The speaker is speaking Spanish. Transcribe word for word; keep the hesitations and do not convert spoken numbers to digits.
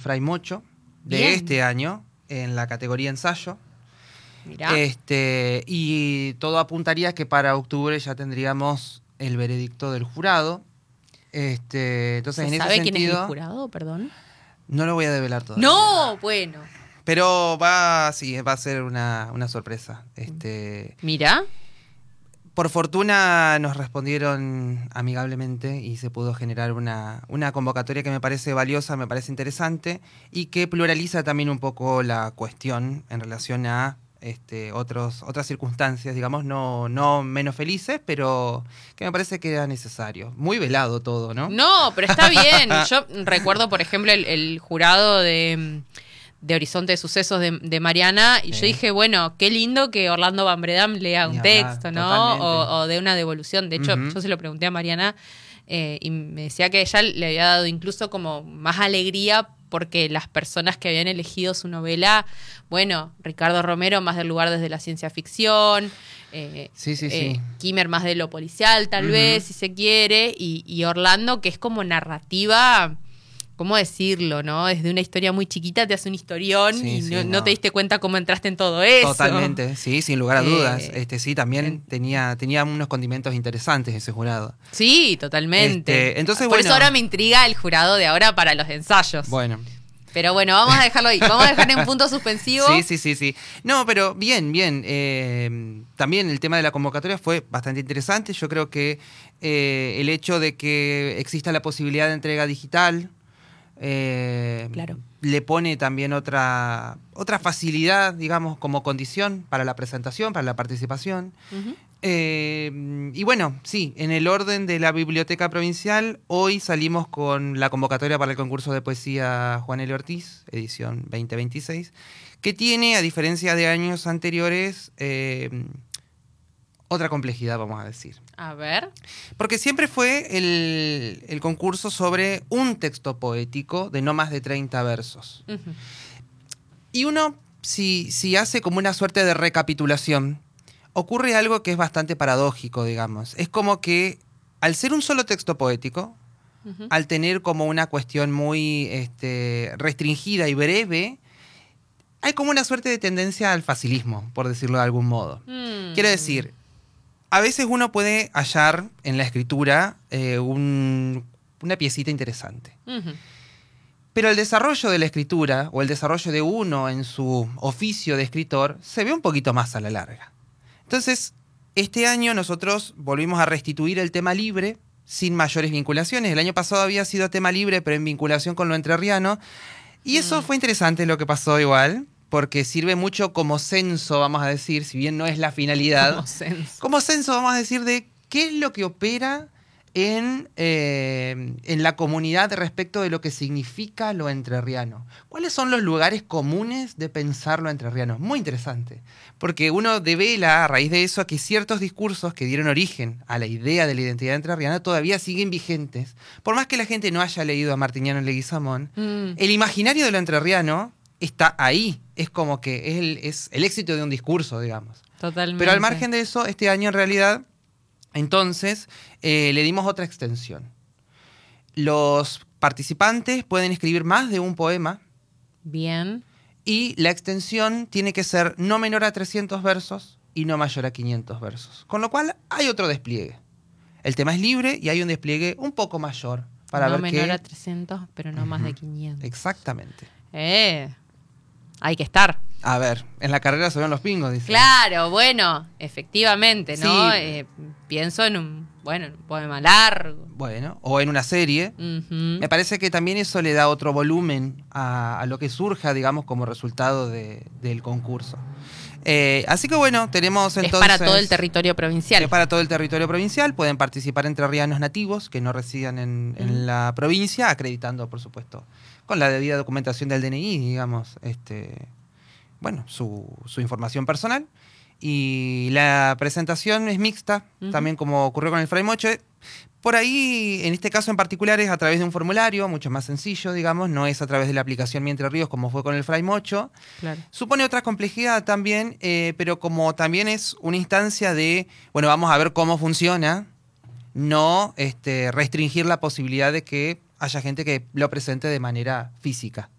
Fray Mocho de Bien. este año en la categoría ensayo. Mirá. Este, y todo apuntaría que para octubre ya tendríamos el veredicto del jurado. Este, entonces, ¿Se en sabe ese quién es sentido, el jurado? Perdón. no lo voy a develar todavía. No, bueno. Pero va, sí, va a ser una, una sorpresa. Este, Mirá. por fortuna nos respondieron amigablemente y se pudo generar una, una convocatoria que me parece valiosa, me parece interesante y que pluraliza también un poco la cuestión en relación a este, otros, otras circunstancias, digamos, no, no menos felices, pero que me parece que era necesario. Muy velado todo, ¿no? No, pero está bien. Yo recuerdo, por ejemplo, el, el jurado de, de Horizonte de Sucesos de, de Mariana, y Sí. yo dije, bueno, qué lindo que Orlando Van Bredam lea Ni un hablar, texto, ¿no? totalmente. O, o de una devolución. De hecho, Ujú. yo se lo pregunté a Mariana eh, y me decía que ella le había dado incluso como más alegría porque las personas que habían elegido su novela, bueno, Ricardo Romero más del lugar desde la ciencia ficción, eh, Sí, sí, eh, sí. Kimmer más de lo policial tal Ujú. vez, si se quiere, y, y Orlando que es como narrativa, ¿cómo decirlo, no? Desde una historia muy chiquita te hace un historión Sí, y sí, no, no no. te diste cuenta cómo entraste en todo eso. Totalmente, sí, sin lugar a Eh, dudas. Este, sí, también en- tenía, tenía unos condimentos interesantes ese jurado. Sí, totalmente. Este, entonces, Por bueno. eso ahora me intriga el jurado de ahora para los ensayos. Bueno. Pero bueno, vamos a dejarlo ahí. Vamos a dejar en punto suspensivo. Sí, sí, sí, sí. No, pero bien, bien. Eh, también el tema de la convocatoria fue bastante interesante. Yo creo que eh, el hecho de que exista la posibilidad de entrega digital eh, Claro. le pone también otra, otra facilidad, digamos, como condición para la presentación, para la participación. Ujú. Eh, y bueno, sí, en el orden de la Biblioteca Provincial, hoy salimos con la convocatoria para el concurso de poesía Juan L. Ortiz, edición veinte veintiséis, que tiene, a diferencia de años anteriores, eh, otra complejidad, vamos a decir. A ver. Porque siempre fue el, el concurso sobre un texto poético de no más de treinta versos. Ujú. Y uno, si, si hace como una suerte de recapitulación, ocurre algo que es bastante paradójico, digamos. Es como que al ser un solo texto poético, Ujú. al tener como una cuestión muy este, restringida y breve, hay como una suerte de tendencia al facilismo, por decirlo de algún modo. Mm. Quiero decir, a veces uno puede hallar en la escritura eh, un- una piecita interesante. Ujú. Pero el desarrollo de la escritura o el desarrollo de uno en su oficio de escritor se ve un poquito más a la larga. Entonces, este año nosotros volvimos a restituir el tema libre sin mayores vinculaciones. El año pasado había sido tema libre, pero en vinculación con lo entrerriano. Y eso Mm. fue interesante lo que pasó igual, porque sirve mucho como censo, vamos a decir, si bien no es la finalidad. Como censo. Como censo, vamos a decir, de qué es lo que opera en, eh, en la comunidad respecto de lo que significa lo entrerriano. ¿Cuáles son los lugares comunes de pensar lo entrerriano? Muy interesante, porque uno devela a raíz de eso que ciertos discursos que dieron origen a la idea de la identidad entrerriana todavía siguen vigentes. Por más que la gente no haya leído a Martiniano Leguizamón, Mm. el imaginario de lo entrerriano está ahí. Es como que es el, es el éxito de un discurso, digamos. Totalmente. Pero al margen de eso, este año en realidad, entonces, eh, le dimos otra extensión. Los participantes pueden escribir más de un poema Bien. y la extensión tiene que ser no menor a trescientos versos y no mayor a quinientos versos. Con lo cual hay otro despliegue. El tema es libre y hay un despliegue un poco mayor para no ver menor qué... a trescientos, pero no más de Ujú. quinientos. Exactamente. Eh, hay que estar. A ver, en la carrera se ven los pingos, dice. Claro, bueno, efectivamente, ¿no? Sí. Eh, pienso en un, bueno, en un poema largo. Bueno, o en una serie. Ujú. Me parece que también eso le da otro volumen a, a lo que surja, digamos, como resultado de- del concurso. Eh, así que bueno, tenemos entonces... Es para todo el territorio provincial. Es para todo el territorio provincial. Pueden participar entrerrianos nativos que no residan en, en Mm. la provincia, acreditando, por supuesto, con la debida documentación del D N I, digamos, este, bueno, su, su información personal. Y la presentación es mixta, Ujú. también como ocurrió con el Fray Mocho. Por ahí, en este caso en particular, es a través de un formulario, mucho más sencillo, digamos, no es a través de la aplicación Mi Entre Ríos como fue con el Fray Mocho. Claro. Supone otra complejidad también, eh, pero como también es una instancia de, bueno, vamos a ver cómo funciona, no este, restringir la posibilidad de que haya gente que lo presente de manera física.